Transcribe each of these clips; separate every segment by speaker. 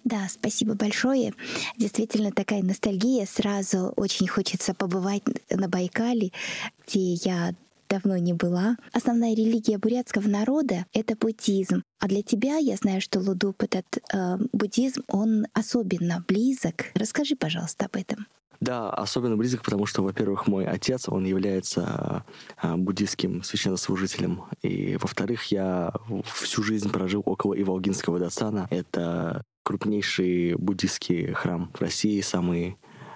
Speaker 1: Да, спасибо большое. Действительно, такая ностальгия. Сразу очень хочется побывать на Байкале, где я давно не была. Основная религия бурятского народа — это буддизм. А для тебя, я знаю, что, Лудуп, этот буддизм, он особенно близок. Расскажи, пожалуйста, об этом.
Speaker 2: Да, особенно близок, потому что, во-первых, мой отец, он является буддийским священнослужителем. И, во-вторых, я всю жизнь прожил около Иволгинского Дацана. Это крупнейший буддийский храм в России, самый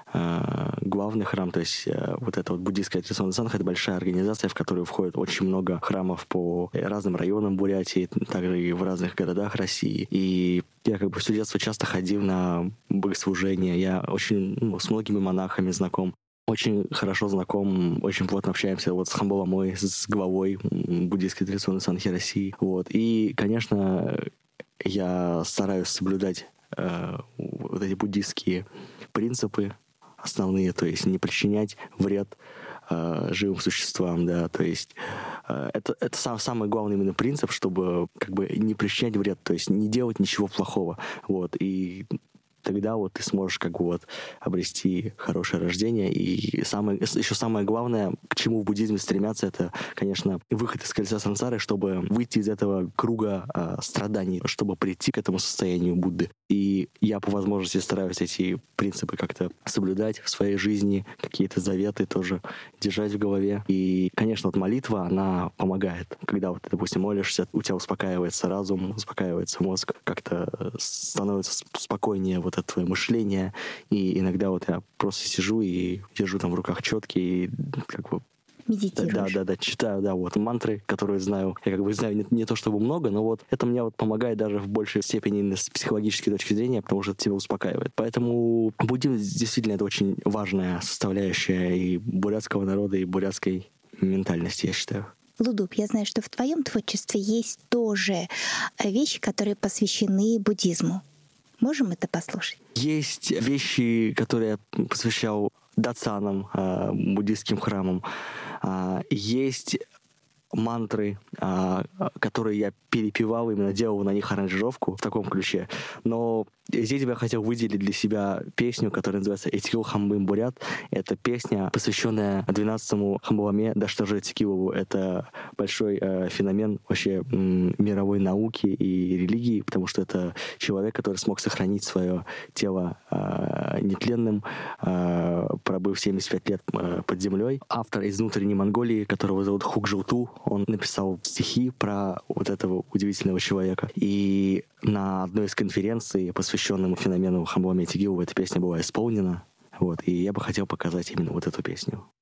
Speaker 2: главный храм, то есть вот эта вот буддийская традиционная санха, это большая организация, в которую входит очень много храмов по разным районам Бурятии, также и в разных городах России. И я как бы все детство часто ходил на богослужения, я очень с многими монахами знаком. Очень хорошо знаком, очень плотно общаемся вот с Хамбаламой, с главой буддийской традиционной санхи России. Вот. И, конечно, я стараюсь соблюдать вот эти буддийские принципы основные, то есть не причинять вред живым существам, да, то есть это самый главный именно принцип, чтобы как бы не причинять вред, то есть не делать ничего плохого, вот, и тогда вот ты сможешь как бы вот обрести хорошее рождение. И еще самое главное, к чему в буддизме стремятся, это, конечно, выход из колеса сансары, чтобы выйти из этого круга страданий, чтобы прийти к этому состоянию Будды. И я по возможности стараюсь эти принципы как-то соблюдать в своей жизни, какие-то заветы тоже держать в голове. И, конечно, вот молитва, она помогает. Когда вот ты, допустим, молишься, у тебя успокаивается разум, успокаивается мозг, как-то становится спокойнее вот это твое мышление. И иногда вот я просто сижу и держу там в руках четки и как бы
Speaker 1: Медитируешь.
Speaker 2: Да, читаю, да, вот мантры, которые знаю. Я как бы знаю не то чтобы много, но вот это мне вот помогает даже в большей степени с психологической точки зрения, потому что это тебя успокаивает. Поэтому буддизм действительно это очень важная составляющая и бурятского народа, и бурятской ментальности, я считаю.
Speaker 1: Лудуп, я знаю, что в твоем творчестве есть тоже вещи, которые посвящены буддизму. Можем это послушать?
Speaker 2: Есть вещи, которые я посвящал дацанам, буддийским храмам. Есть мантры, которые я перепевал, именно делал на них аранжировку в таком ключе. Но здесь я хотел выделить для себя песню, которая называется «Этикил Хамбым Бурят». Это песня, посвященная 12-му Хамбаламе Даштарже Этикилову. Это большой феномен вообще мировой науки и религии, потому что это человек, который смог сохранить свое тело нетленным, пробыв 75 лет под землей. Автор из внутренней Монголии, которого зовут Хугжилту, он написал стихи про вот этого удивительного человека. И на одной из конференций, посвященной феномену Хамбаламе Этикилову, эта песня была исполнена. Вот, и я бы хотел показать именно вот эту песню.